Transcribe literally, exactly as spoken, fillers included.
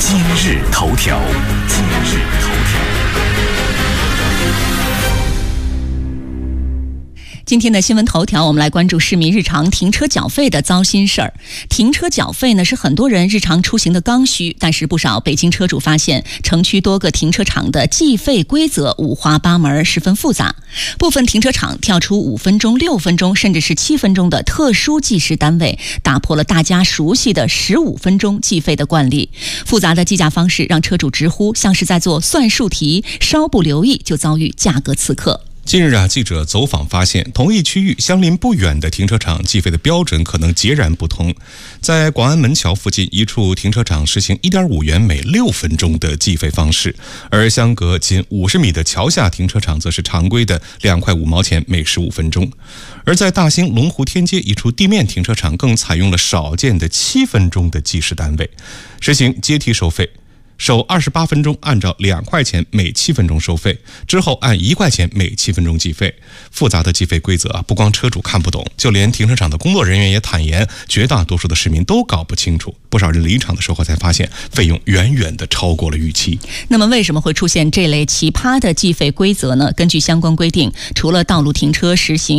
今日头条，今日头条。 今天的新闻头条，我们来关注市民日常停车缴费的糟心事儿。停车缴费呢，是很多人日常出行的刚需，但是不少北京车主发现，城区多个停车场的计费规则五花八门，十分复杂。部分停车场跳出五分钟、六分钟，甚至是七分钟的特殊计时单位，打破了大家熟悉的十五分钟计费的惯例。复杂的计价方式让车主直呼像是在做算术题，稍不留意就遭遇价格刺客。 近日啊，记者走访发现，同一区域相邻不远的停车场计费的标准可能截然不同。在广安门桥附近一处停车场实行 一点五元每六分钟的计费方式，而相隔仅五十米的桥下停车场则是常规的两块五毛钱每十五分钟。而在大兴龙湖天街一处地面停车场更采用了少见的七分钟的计时单位，实行阶梯收费。首二十八分钟按照两块钱每七分钟收费，之后按一块钱每七分钟计费。复杂的计费规则啊，不光车主看不懂，就连停车场的工作人员也坦言，绝大多数的市民都搞不清楚。不少人离场的时候才发现，费用远远的超过了预期。 那么为什么会出现这类奇葩的计费规则呢？根据相关规定，除了道路停车实行